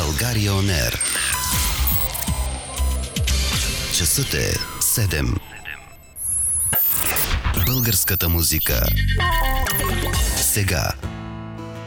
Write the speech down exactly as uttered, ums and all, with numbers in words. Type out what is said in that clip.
България On Air. Часът е седем. Българската музика сега.